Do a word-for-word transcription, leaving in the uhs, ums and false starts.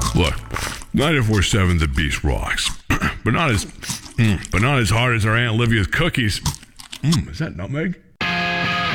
Look, ninety-four seven The Beast rocks, but not as, mm, but not as hard as our Aunt Olivia's cookies. Mm, is that nutmeg?